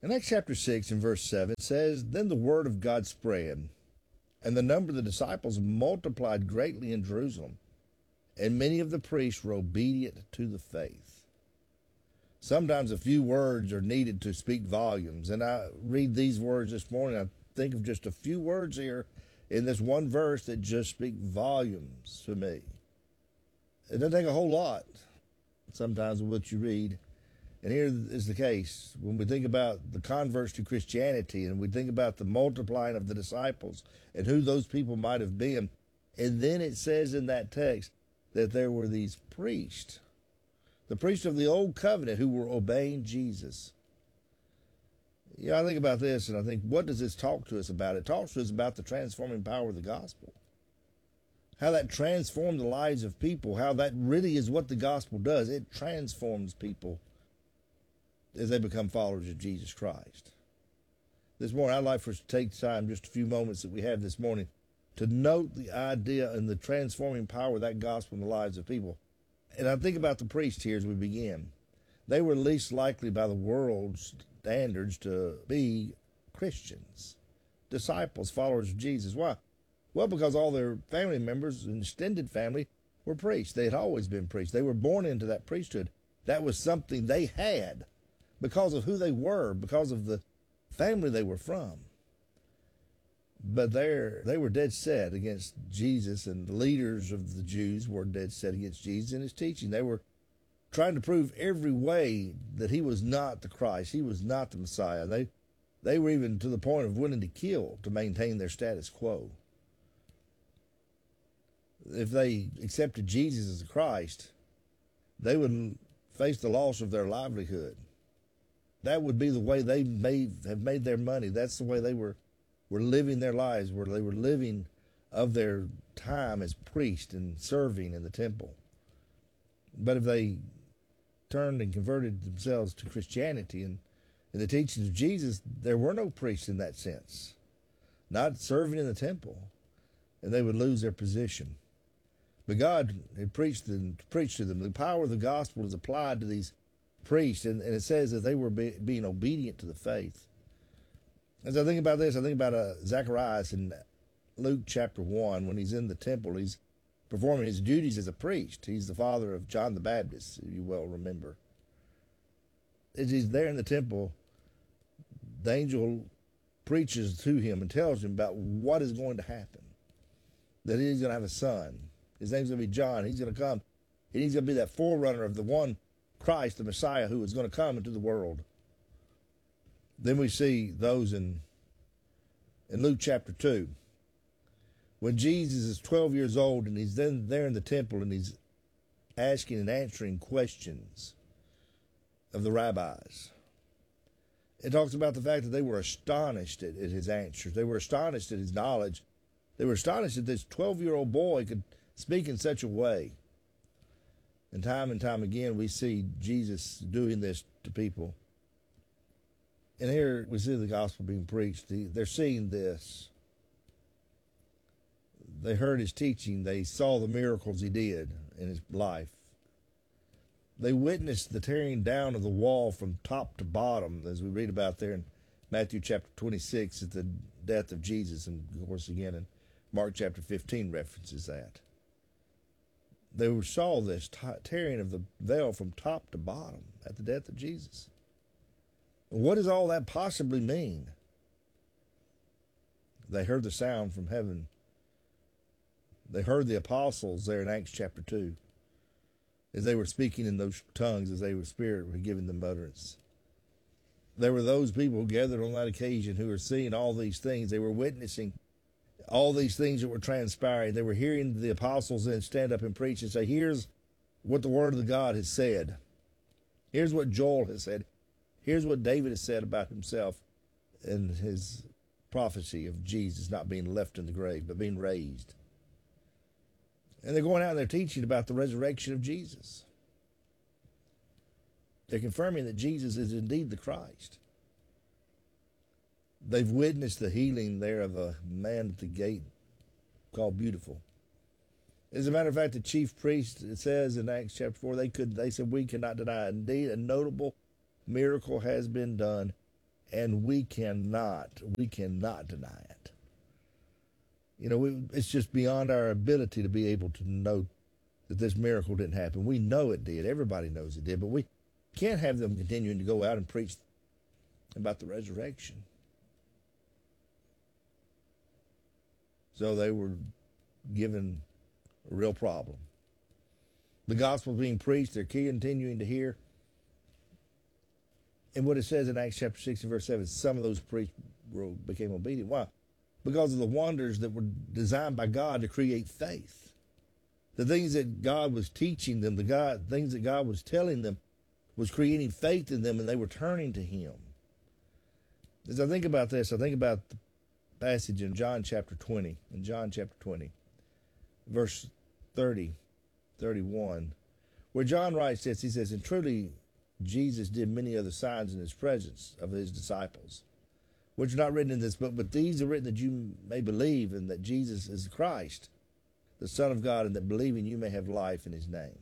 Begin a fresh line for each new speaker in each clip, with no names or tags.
In Acts chapter 6 and verse 7 it says, Then the word of God spread, and the number of the disciples multiplied greatly in Jerusalem, and many of the priests were obedient to the faith. Sometimes a few words are needed to speak volumes, and I read these words this morning. I think of just a few words here in this one verse that just speak volumes to me. It doesn't take a whole lot sometimes with what you read. And here is the case. When we think about the converts to Christianity and we think about the multiplying of the disciples and who those people might have been, and then it says in that text that there were these priests, the priests of the old covenant who were obeying Jesus. Yeah, I think about this and I think, what does this talk to us about? It talks to us about the transforming power of the gospel. How that transformed the lives of people, how that really is what the gospel does. It transforms people as they become followers of Jesus Christ. This morning, I'd like for us to take time, just a few moments that we have this morning, to note the idea and the transforming power of that gospel in the lives of people. And I think about the priests here as we begin. They were least likely by the world's standards to be Christians, disciples, followers of Jesus. Why? Well, because all their family members and extended family were priests. They had always been priests. They were born into that priesthood. That was something they had because of who they were, because of the family they were from. But they were dead set against Jesus, and the leaders of the Jews were dead set against Jesus and his teaching. They were trying to prove every way that he was not the Christ, he was not the Messiah. They were even to the point of willing to kill to maintain their status quo. If they accepted Jesus as the Christ, they would face the loss of their livelihood. That would be the way they have made their money. That's the way they were living their lives, where they were living of their time as priests and serving in the temple. But if they turned and converted themselves to Christianity and in the teachings of Jesus, there were no priests in that sense, not serving in the temple, and they would lose their position. But God had preached to them. The power of the gospel is applied to these priests, and it says that they were being obedient to the faith. As I think about this, I think about Zacharias in Luke chapter 1, when he's in the temple. He's performing his duties as a priest. He's the father of John the Baptist, if you well remember. As he's there in the temple, the angel preaches to him and tells him about what is going to happen, that he's going to have a son. His name's going to be John. He's going to come, and he's going to be that forerunner of the one Christ, the Messiah, who is going to come into the world. Then we see those in Luke chapter 2, when Jesus is 12 years old and he's then there in the temple and he's asking and answering questions of the rabbis. It talks about the fact that they were astonished at his answers. They were astonished at his knowledge. They were astonished that this 12-year-old boy could speak in such a way. And time again, we see Jesus doing this to people. And here we see the gospel being preached. They're seeing this. They heard his teaching. They saw the miracles he did in his life. They witnessed the tearing down of the wall from top to bottom, as we read about there in Matthew chapter 26 at the death of Jesus. And, of course, again in Mark chapter 15 references that. They saw this tearing of the veil from top to bottom at the death of Jesus. What does all that possibly mean? They heard the sound from heaven. They heard the apostles there in Acts chapter 2 as they were speaking in those tongues, as they were spirit were giving them utterance. There were those people who gathered on that occasion who were seeing all these things. They were witnessing all these things that were transpiring. They were hearing the apostles then stand up and preach and say, here's what the word of the God has said. Here's what Joel has said. Here's what David has said about himself in his prophecy of Jesus not being left in the grave, but being raised. And they're going out and they're teaching about the resurrection of Jesus. They're confirming that Jesus is indeed the Christ. They've witnessed the healing there of a man at the gate called Beautiful. As a matter of fact, the chief priest, it says in Acts chapter 4, they said, we cannot deny it. Indeed, a notable miracle has been done and we cannot deny it. You know, it's just beyond our ability to be able to know that this miracle didn't happen. We know it did. Everybody knows it did, but we can't have them continuing to go out and preach about the resurrection. So they were given a real problem. The gospel being preached, they're continuing to hear. And what it says in Acts chapter 6 and verse 7, some of those priests became obedient. Why? Because of the wonders that were designed by God to create faith. The things that God was teaching them, things that God was telling them, was creating faith in them, and they were turning to Him. As I think about this, I think about the passage in John chapter 20. In John chapter 20, verse 30, 31, where John writes this, he says, "And truly Jesus did many other signs in His presence of His disciples, which are not written in this book, but these are written that you may believe, and that Jesus is the Christ, the Son of God, and that believing you may have life in His name."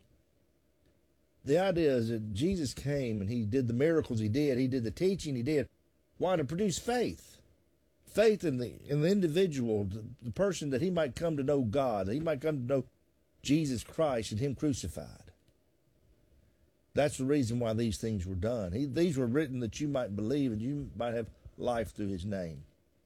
The idea is that Jesus came and He did the miracles He did the teaching He did. Why? To produce faith. Faith in the individual, the person, that he might come to know God, that he might come to know Jesus Christ and Him crucified. That's the reason why these things were done. These were written that you might believe and you might have life through His name.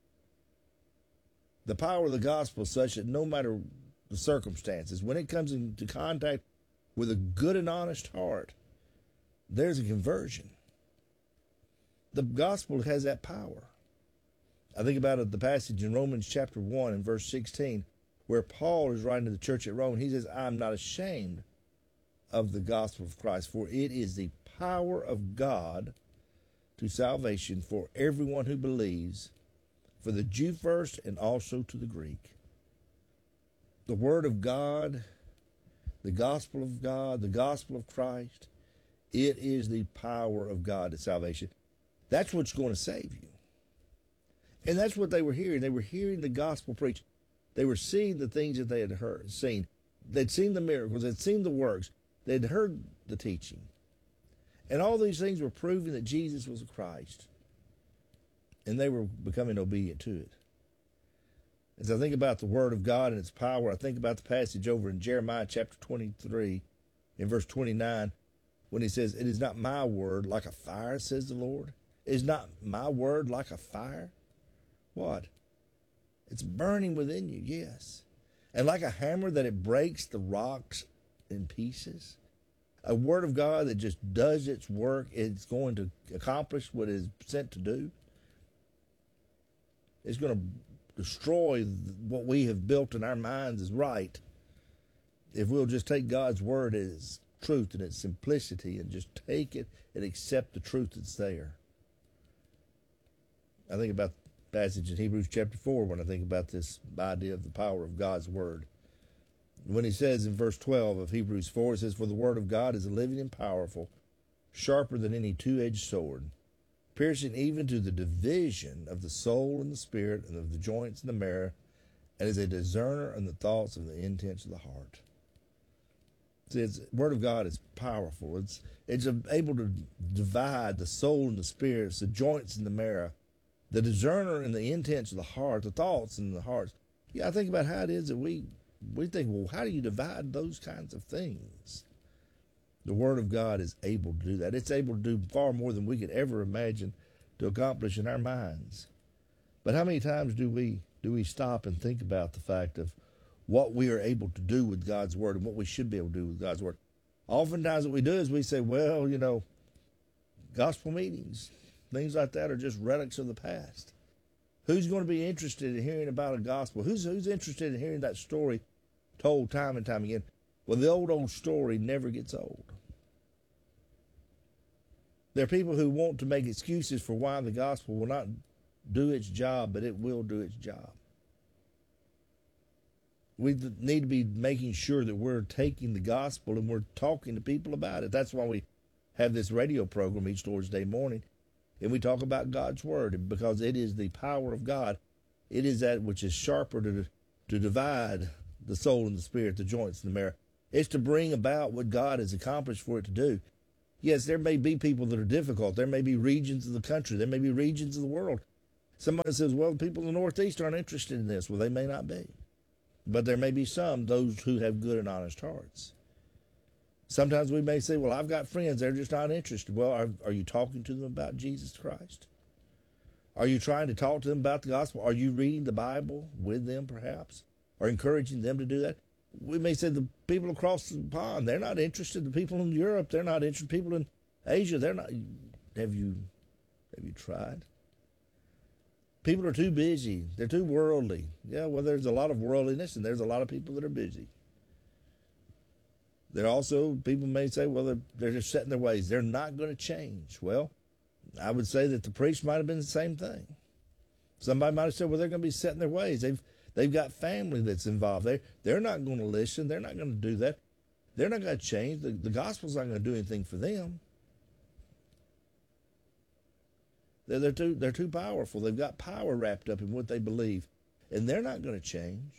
The power of the gospel is such that no matter the circumstances, when it comes into contact with a good and honest heart, there's a conversion. The gospel has that power. I think about the passage in Romans chapter 1 and verse 16, where Paul is writing to the church at Rome. He says, "I'm not ashamed of the gospel of Christ, for it is the power of God to salvation for everyone who believes, for the Jew first and also to the Greek." The Word of God, the gospel of God, the gospel of Christ, it is the power of God to salvation. That's what's going to save you. And that's what they were hearing. They were hearing the gospel preached. They were seeing the things that they had seen. They'd seen the miracles. They'd seen the works. They'd heard the teaching. And all these things were proving that Jesus was the Christ. And they were becoming obedient to it. As I think about the Word of God and its power, I think about the passage over in Jeremiah chapter 23, in verse 29, when He says, "It is not my word like a fire, says the Lord. Is not my word like a fire?" What? It's burning within you, yes. And like a hammer that it breaks the rocks in pieces. A word of God that just does its work. It's going to accomplish what it is sent to do. It's going to destroy what we have built in our minds as right. If we'll just take God's word as truth and its simplicity and just take it and accept the truth that's there. I think about the passage in Hebrews chapter 4 when I think about this idea of the power of God's word. When He says in verse 12 of Hebrews 4, it says, "For the word of God is living and powerful, sharper than any two-edged sword, piercing even to the division of the soul and the spirit and of the joints and the marrow, and is a discerner of the thoughts of the intents of the heart." See, the word of God is powerful. It's able to divide the soul and the spirits, the joints and the marrow, the discerner and the intents of the heart, the thoughts and the hearts. Yeah, I think about how it is that we think, well, how do you divide those kinds of things? The Word of God is able to do that. It's able to do far more than we could ever imagine to accomplish in our minds. But how many times do we stop and think about the fact of what we are able to do with God's Word and what we should be able to do with God's Word? Oftentimes what we do is we say, well, gospel meetings, things like that are just relics of the past. Who's going to be interested in hearing about a gospel? Who's interested in hearing that story told time and time again? Well, the old story never gets old. There are people who want to make excuses for why the gospel will not do its job, but it will do its job. We need to be making sure that we're taking the gospel and we're talking to people about it. That's why we have this radio program each Lord's Day morning, and we talk about God's Word, because it is the power of God. It is that which is sharper to divide the soul and the spirit, the joints and the marrow. It's to bring about what God has accomplished for it to do. Yes, there may be people that are difficult. There may be regions of the country. There may be regions of the world. Somebody says, well, people in the Northeast aren't interested in this. Well, they may not be. But there may be some, those who have good and honest hearts. Sometimes we may say, well, I've got friends, they're just not interested. Well, are you talking to them about Jesus Christ? Are you trying to talk to them about the gospel? Are you reading the Bible with them, perhaps? Or encouraging them to do that? We may say the people across the pond, they're not interested. The people in Europe, they're not interested. People in Asia, they're not. Have you tried? People are too busy. They're too worldly. Yeah, well, there's a lot of worldliness, and there's a lot of people that are busy. There are also, people may say, well, they're just set in their ways. They're not going to change. Well, I would say that the priest might have been the same thing. Somebody might have said, well, they're going to be set in their ways. They've got family that's involved. They're not going to listen. They're not going to do that. They're not going to change. The gospel's not going to do anything for them. They're too powerful. They've got power wrapped up in what they believe, and they're not going to change.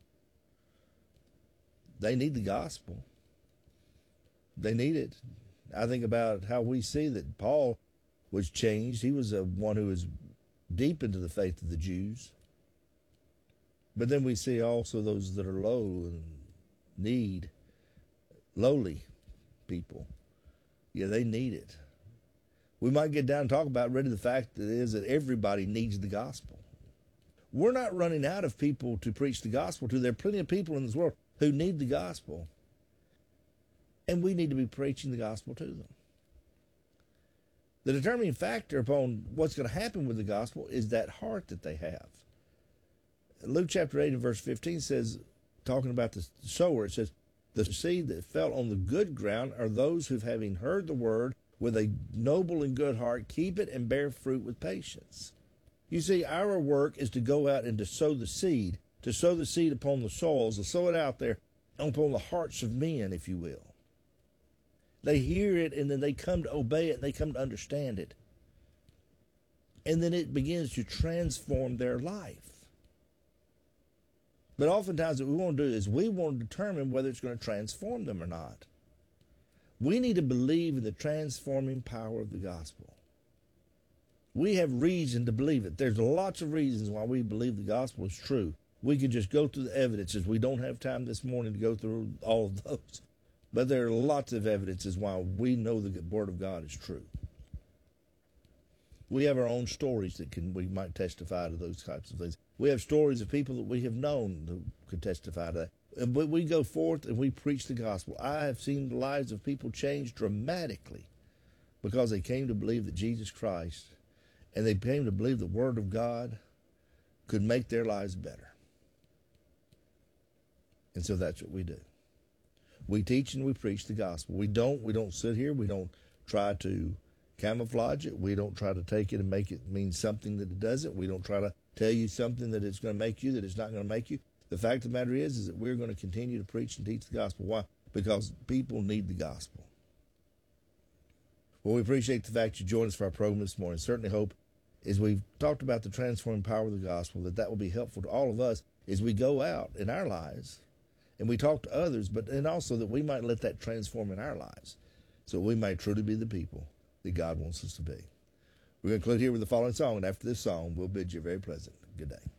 They need the gospel. They need it. I think about how we see that Paul was changed. He was one who was deep into the faith of the Jews. But then we see also those that are low and need, lowly people. Yeah, they need it. We might get down and talk about really the fact that is that everybody needs the gospel. We're not running out of people to preach the gospel to. There are plenty of people in this world who need the gospel. And we need to be preaching the gospel to them. The determining factor upon what's going to happen with the gospel is that heart that they have. Luke chapter 8 and verse 15 says, talking about the sower, it says, the seed that fell on the good ground are those who, having heard the word with a noble and good heart, keep it and bear fruit with patience. You see, our work is to go out and to sow the seed upon the soils, to sow it out there upon the hearts of men, if you will. They hear it, and then they come to obey it, and they come to understand it. And then it begins to transform their life. But oftentimes what we want to do is we want to determine whether it's going to transform them or not. We need to believe in the transforming power of the gospel. We have reason to believe it. There's lots of reasons why we believe the gospel is true. We could just go through the evidences. We don't have time this morning to go through all of those. But there are lots of evidences why we know the word of God is true. We have our own stories that we might testify to those types of things. We have stories of people that we have known who could testify to that. And we go forth and we preach the gospel. I have seen the lives of people change dramatically because they came to believe that Jesus Christ and they came to believe the word of God could make their lives better. And so that's what we do. We teach and we preach the gospel. We don't sit here. We don't try to camouflage it. We don't try to take it and make it mean something that it doesn't. We don't try to tell you something that it's going to make you that it's not going to make you. The fact of the matter is that we're going to continue to preach and teach the gospel. Why? Because people need the gospel. Well, we appreciate the fact you joined us for our program this morning. Certainly hope, as we've talked about the transforming power of the gospel, that will be helpful to all of us as we go out in our lives and we talk to others, but and also that we might let that transform in our lives so we might truly be the people that God wants us to be. We're going to conclude here with the following song, and after this song, we'll bid you a very pleasant good day.